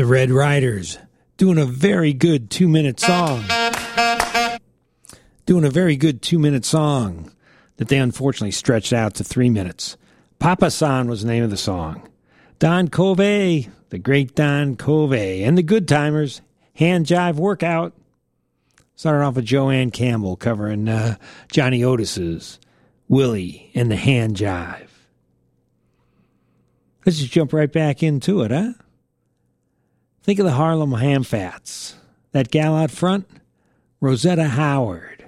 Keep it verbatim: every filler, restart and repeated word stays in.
The Red Riders doing a very good two-minute song. Doing a very good two-minute song that they unfortunately stretched out to three minutes. Papa San was the name of the song. Don Covey, the great Don Covey, and the Good Timers, Hand Jive Workout. Started off with Joanne Campbell covering uh, Johnny Otis's Willie and the Hand Jive. Let's just jump right back into it, huh? Think of the Harlem Ham Fats. That gal out front, Rosetta Howard.